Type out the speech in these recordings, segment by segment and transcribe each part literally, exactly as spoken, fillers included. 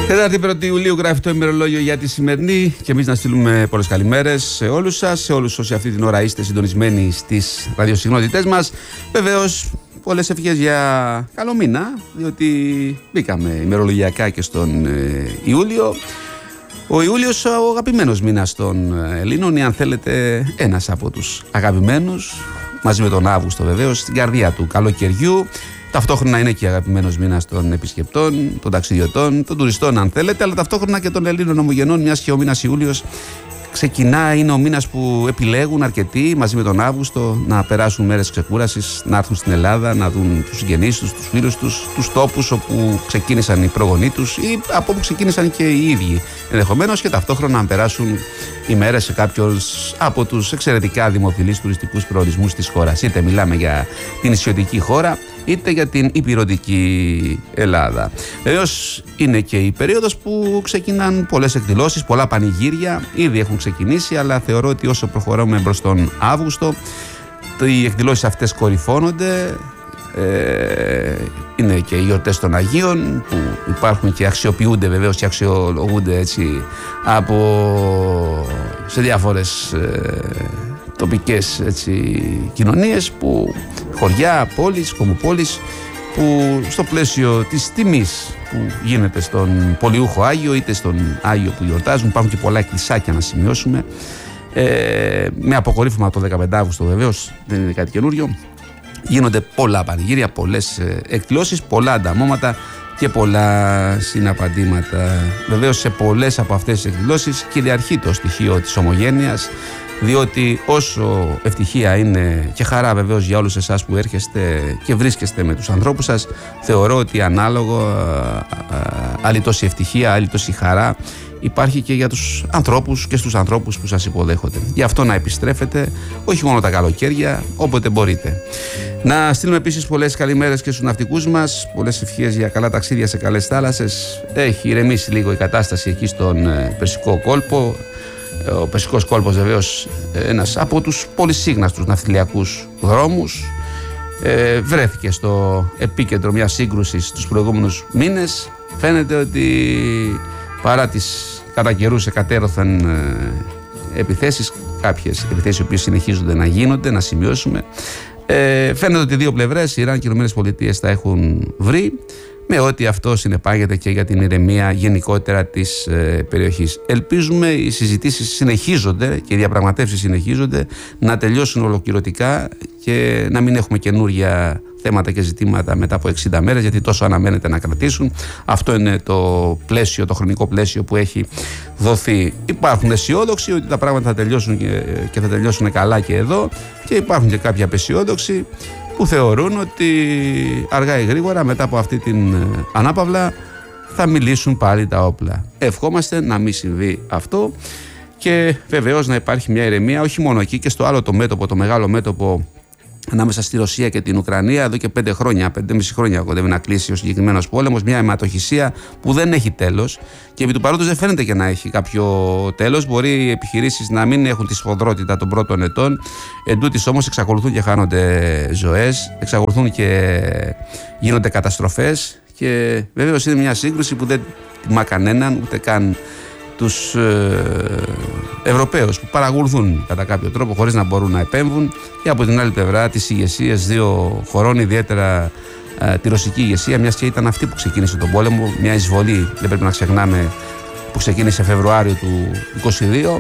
Τετάρτη πρώτη Ιουλίου γράφει το ημερολόγιο για τη σημερινή και εμείς να στείλουμε πολλές καλημέρες σε όλους σας, σε όλους όσοι αυτή την ώρα είστε συντονισμένοι στις ραδιοσυχνότητές μας. Βεβαίως, πολλές ευχές για καλό μήνα, διότι μπήκαμε ημερολογιακά και στον ε, Ιούλιο. Ο Ιούλιος, ο αγαπημένος μήνας των Ελλήνων, ή αν θέλετε ένας από τους αγαπημένους, μαζί με τον Αύγουστο βεβαίως, στην καρδιά του καλοκαιριού. Ταυτόχρονα είναι και αγαπημένος μήνας των επισκεπτών, των ταξιδιωτών, των τουριστών αν θέλετε, αλλά ταυτόχρονα και των Ελλήνων ομογενών, μιας και ο μήνας Ιούλιος ξεκινά, είναι ο μήνας που επιλέγουν αρκετοί μαζί με τον Αύγουστο να περάσουν μέρες ξεκούρασης, να έρθουν στην Ελλάδα, να δουν τους συγγενείς τους, τους φίλους τους, τους τόπους όπου ξεκίνησαν οι προγονείς τους ή από όπου ξεκίνησαν και οι ίδιοι ενδεχομένως, και ταυτόχρονα να περάσουν οι μέρες σε κάποιους από τους εξαιρετικά δημοφιλείς τουριστικούς προορισμούς της χώρας. Είτε μιλάμε για την νησιωτική χώρα, είτε για την ηπειρωτική Ελλάδα. Βεβαίως είναι και η περίοδος που ξεκινάν πολλές εκδηλώσεις, πολλά πανηγύρια, ήδη έχουν ξεκινήσει, αλλά θεωρώ ότι όσο προχωράμε προς τον Αύγουστο, οι εκδηλώσεις αυτές κορυφώνονται. Ε, είναι και οι γιορτές των Αγίων που υπάρχουν και αξιοποιούνται βεβαίως και αξιολογούνται έτσι από σε διάφορες ε, τοπικές έτσι, κοινωνίες, που, χωριά, πόλεις, κομμοπόλεις, που στο πλαίσιο της τιμής που γίνεται στον Πολιούχο Άγιο είτε στον Άγιο που γιορτάζουν, υπάρχουν και πολλά εκκλησάκια να σημειώσουμε, ε, με αποκορύφωμα το δεκαπέντε Αυγούστου βεβαίως, δεν είναι κάτι καινούριο. Γίνονται πολλά πανηγύρια, πολλές εκδηλώσεις, πολλά ανταμώματα και πολλά συναπαντήματα. Βεβαίως σε πολλές από αυτές τις εκδηλώσεις κυριαρχεί το στοιχείο της ομογένειας, διότι όσο ευτυχία είναι και χαρά βεβαίως για όλους εσάς που έρχεστε και βρίσκεστε με τους ανθρώπους σας, θεωρώ ότι ανάλογο άλλη τόση ευτυχία, άλλη τόση χαρά υπάρχει και για τους ανθρώπους και στους ανθρώπους που σας υποδέχονται. Γι' αυτό να επιστρέφετε, όχι μόνο τα καλοκαίρια, όποτε μπορείτε. Να στείλουμε επίσης πολλές καλημέρες και στους ναυτικούς μας, πολλές ευχές για καλά ταξίδια σε καλές θάλασσες. Έχει ηρεμήσει λίγο η κατάσταση εκεί στον Περσικό κόλπο. Ο Περσικός κόλπος βεβαίως ένας από τους πολυσύγναστους ναυτιλιακούς δρόμους. Ε, βρέθηκε στο επίκεντρο μιας σύγκρουσης τους προηγούμενους μήνες. Φαίνεται ότι παρά τις κατά καιρούς εκατέρωθεν ε, επιθέσεις, κάποιες επιθέσεις οι οποίες συνεχίζονται να γίνονται, να σημειώσουμε, ε, φαίνεται ότι οι δύο πλευρές, η Ιράν και οι ΗΠΑ, τα έχουν βρει, με ό,τι αυτό συνεπάγεται και για την ηρεμία γενικότερα της ε, περιοχής. Ελπίζουμε οι συζητήσεις συνεχίζονται και οι διαπραγματεύσεις συνεχίζονται να τελειώσουν ολοκληρωτικά και να μην έχουμε καινούρια θέματα και ζητήματα μετά από εξήντα μέρες, γιατί τόσο αναμένεται να κρατήσουν. Αυτό είναι το πλαίσιο, το χρονικό πλαίσιο που έχει δοθεί. Υπάρχουν αισιόδοξοι ότι τα πράγματα θα τελειώσουν και, και θα τελειώσουν καλά και εδώ, και υπάρχουν και κάποιοι απαισιόδοξοι που θεωρούν ότι αργά ή γρήγορα μετά από αυτή την ανάπαυλα θα μιλήσουν πάλι τα όπλα. Ευχόμαστε να μην συμβεί αυτό και βεβαίως να υπάρχει μια ηρεμία όχι μόνο εκεί και στο άλλο το μέτωπο, το μεγάλο μέτωπο ανάμεσα στη Ρωσία και την Ουκρανία. Εδώ και πέντε χρόνια, πέντε και μισό χρόνια κοντεύει να κλείσει ο συγκεκριμένος πόλεμος. Μια αιματοχυσία που δεν έχει τέλος και επί του παρόντος δεν φαίνεται και να έχει κάποιο τέλος. Μπορεί οι επιχειρήσεις να μην έχουν τη σφοδρότητα των πρώτων ετών. Εν τούτοις όμως εξακολουθούν και χάνονται ζωές, εξακολουθούν και γίνονται καταστροφές. Και βέβαιως είναι μια σύγκρουση που δεν τιμά κανέναν, ούτε καν τους ε, Ευρωπαίους που παρακολουθούν κατά κάποιο τρόπο χωρίς να μπορούν να επέμβουν, και από την άλλη πλευρά τις ηγεσίες δύο χωρών, ιδιαίτερα ε, τη ρωσική ηγεσία, μιας και ήταν αυτή που ξεκίνησε τον πόλεμο, μια εισβολή, δεν πρέπει να ξεχνάμε, που ξεκίνησε Φεβρουάριο του είκοσι δύο,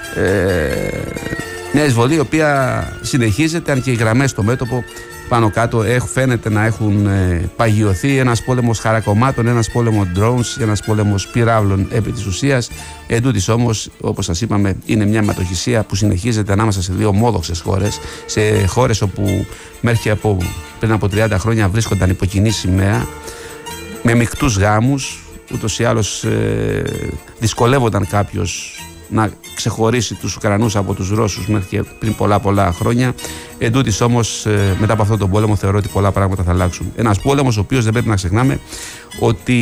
ε, μια εισβολή η οποία συνεχίζεται, αν και οι γραμμές στο μέτωπο πάνω κάτω φαίνεται να έχουν ε, παγιωθεί. Ένας πόλεμος χαρακομμάτων, ένας πόλεμος drones, ένας πόλεμος πυράβλων επί της ουσίας. Εν τούτοις όμως, όπως σας είπαμε, είναι μια αιματοχυσία που συνεχίζεται ανάμεσα σε δύο ομόδοξες χώρες, σε χώρες όπου μέχρι από, πριν από τριάντα χρόνια βρίσκονταν υπό κοινή σημαία, με μεικτούς γάμους. Ούτως ή άλλως ε, δυσκολεύονταν κάποιος να ξεχωρίσει τους Ουκρανούς από τους Ρώσους μέχρι και πριν πολλά πολλά χρόνια. Εν τούτοις όμως, μετά από αυτόν τον πόλεμο θεωρώ ότι πολλά πράγματα θα αλλάξουν. Ένας πόλεμος ο οποίος δεν πρέπει να ξεχνάμε ότι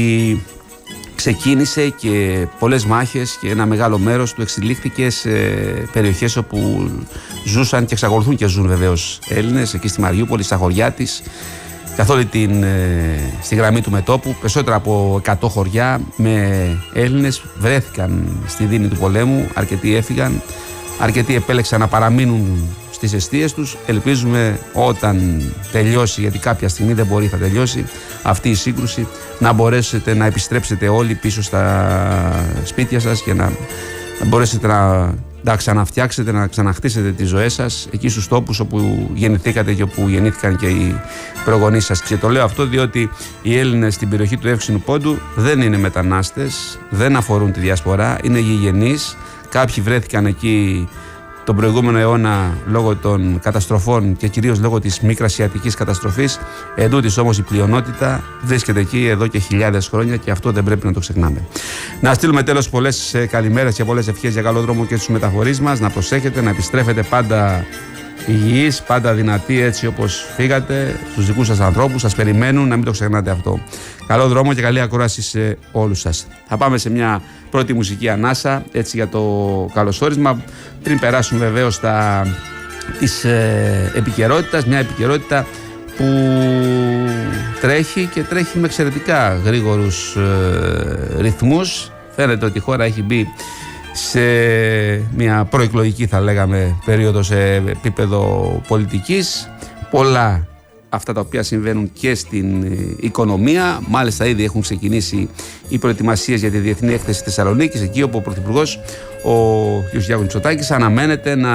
ξεκίνησε και πολλές μάχες και ένα μεγάλο μέρος του εξελίχθηκε σε περιοχές όπου ζούσαν και εξακολουθούν και ζουν βεβαίως Έλληνες, εκεί στη Μαριούπολη, στα χωριά της. καθ' όλη την, στη γραμμή του μετώπου. Περισσότερα από εκατό χωριά με Έλληνες βρέθηκαν στη δίνη του πολέμου. Αρκετοί έφυγαν, αρκετοί επέλεξαν να παραμείνουν στις εστίες τους. Ελπίζουμε όταν τελειώσει, γιατί κάποια στιγμή δεν μπορεί θα τελειώσει αυτή η σύγκρουση, να μπορέσετε να επιστρέψετε όλοι πίσω στα σπίτια σας και να, να μπορέσετε να να ξαναφτιάξετε, να ξαναχτίσετε τις ζωές σας εκεί στους τόπους όπου γεννηθήκατε και όπου γεννήθηκαν και οι προγονείς σας. Και το λέω αυτό διότι οι Έλληνες στην περιοχή του Εύξηνου Πόντου δεν είναι μετανάστες, δεν αφορούν τη διασπορά, είναι γηγενείς. Κάποιοι βρέθηκαν εκεί τον προηγούμενο αιώνα λόγω των καταστροφών και κυρίως λόγω της μικρασιατικής καταστροφής. Εντούτοις όμως η πλειονότητα βρίσκεται εκεί εδώ και χιλιάδες χρόνια και αυτό δεν πρέπει να το ξεχνάμε. Να στείλουμε τέλος πολλές καλημέρες και πολλές ευχές για καλό δρόμο και στους μεταφορείς μας. Να προσέχετε, να επιστρέφετε πάντα υγιείς, πάντα δυνατοί έτσι όπως φύγατε. Στους δικούς σας ανθρώπους σας περιμένουν, να μην το ξεχνάτε αυτό. Καλό δρόμο και καλή ακρόαση σε όλους σας. Θα πάμε σε μια πρώτη μουσική ανάσα έτσι για το καλωσόρισμα, πριν περάσουμε βεβαίως στα της ε, επικαιρότητας, μια επικαιρότητα που τρέχει και τρέχει με εξαιρετικά γρήγορους ε, ρυθμούς. Φαίνεται ότι η χώρα έχει μπει σε μια προεκλογική, θα λέγαμε, περίοδο σε επίπεδο πολιτικής. Πολλά αυτά τα οποία συμβαίνουν και στην οικονομία. Μάλιστα ήδη έχουν ξεκινήσει οι προετοιμασίες για τη Διεθνή Έκθεση Θεσσαλονίκης, εκεί όπου ο Πρωθυπουργός, ο κ. Κυριάκος Μητσοτάκης, αναμένεται να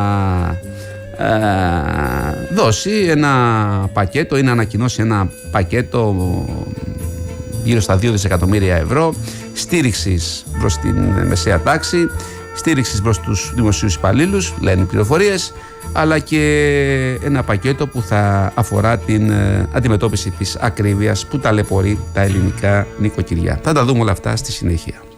ε, δώσει ένα πακέτο ή να ανακοινώσει ένα πακέτο γύρω στα δύο δισεκατομμύρια ευρώ στήριξης προς την μεσαία τάξη, στήριξης προς τους δημοσίους υπαλλήλους, λένε οι πληροφορίες, αλλά και ένα πακέτο που θα αφορά την αντιμετώπιση της ακρίβειας που ταλαιπωρεί τα ελληνικά νοικοκυριά. Θα τα δούμε όλα αυτά στη συνέχεια.